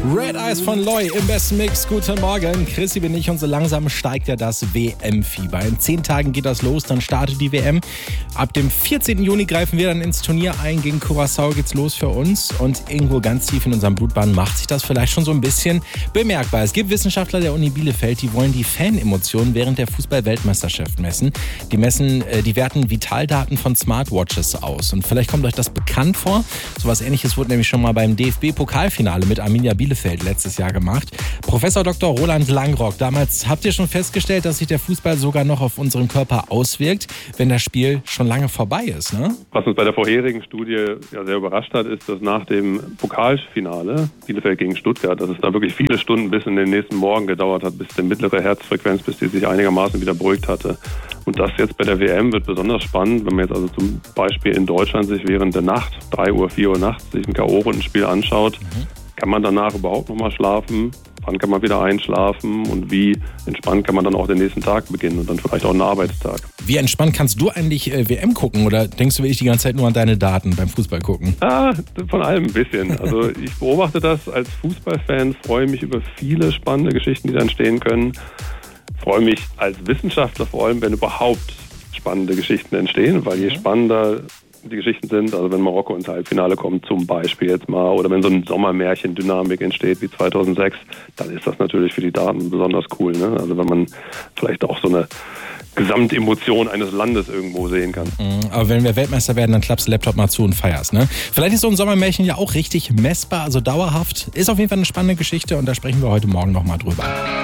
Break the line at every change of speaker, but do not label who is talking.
Red Eyes von Loy im besten Mix. Guten Morgen, Chrissy bin ich und so langsam steigt ja das WM-Fieber. In 10 Tagen geht das los, dann startet die WM. Ab dem 14. Juni greifen wir dann ins Turnier ein. Gegen Curaçao geht's los für uns und irgendwo ganz tief in unserem Blutbahn macht sich das vielleicht schon so ein bisschen bemerkbar. Es gibt Wissenschaftler der Uni Bielefeld, die wollen die Fan-Emotionen während der Fußball-Weltmeisterschaft messen. Die werten Vitaldaten von Smartwatches aus. Und vielleicht kommt euch das bekannt vor. So was Ähnliches wurde nämlich schon mal beim DFB-Pokalfinale mit Arminia Bielefeld letztes Jahr gemacht. Professor Dr. Roland Langrock, damals habt ihr schon festgestellt, dass sich der Fußball sogar noch auf unseren Körper auswirkt, wenn das Spiel schon lange vorbei ist, ne?
Was uns bei der vorherigen Studie ja sehr überrascht hat, ist, dass nach dem Pokalfinale Bielefeld gegen Stuttgart, dass es da wirklich viele Stunden bis in den nächsten Morgen gedauert hat, bis die mittlere Herzfrequenz, bis die sich einigermaßen wieder beruhigt hatte. Und das jetzt bei der WM wird besonders spannend, wenn man jetzt also zum Beispiel in Deutschland sich während der Nacht, 3 Uhr, 4 Uhr nachts, sich ein K.O.-Rundenspiel anschaut. Kann man danach überhaupt noch mal schlafen? Wann kann man wieder einschlafen? Und wie entspannt kann man dann auch den nächsten Tag beginnen und dann vielleicht auch einen Arbeitstag?
Wie entspannt kannst du eigentlich WM gucken? Oder denkst du wirklich die ganze Zeit nur an deine Daten beim Fußball gucken?
Von allem ein bisschen. Also ich beobachte das als Fußballfan, freue mich über viele spannende Geschichten, die da entstehen können. Freue mich als Wissenschaftler vor allem, wenn überhaupt spannende Geschichten entstehen, weil je spannender die Geschichten sind, also wenn Marokko ins Halbfinale kommt zum Beispiel jetzt mal, oder wenn so ein Sommermärchen-Dynamik entsteht wie 2006, dann ist das natürlich für die Daten besonders cool, ne? Also wenn man vielleicht auch so eine Gesamtemotion eines Landes irgendwo sehen kann.
Aber wenn wir Weltmeister werden, dann klappst du Laptop mal zu und feierst, ne? Vielleicht ist so ein Sommermärchen ja auch richtig messbar, also dauerhaft. Ist auf jeden Fall eine spannende Geschichte und da sprechen wir heute Morgen nochmal drüber.